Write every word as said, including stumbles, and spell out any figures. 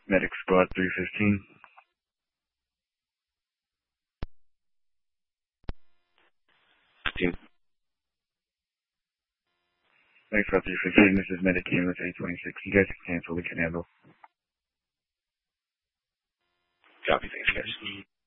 Medic Squad three fifteen. Team. Medic Squad three fifteen, this is Medic Ambulance eight twenty-six. You guys can cancel, we can handle. Copy, thanks guys.